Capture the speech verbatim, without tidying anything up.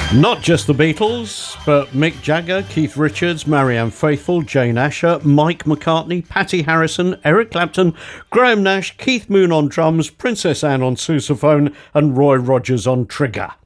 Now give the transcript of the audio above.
Not just the Beatles, but Mick Jagger, Keith Richards, Marianne Faithfull, Jane Asher, Mike McCartney, Patty Harrison, Eric Clapton, Graham Nash, Keith Moon on drums, Princess Anne on sousaphone and Roy Rogers on trigger.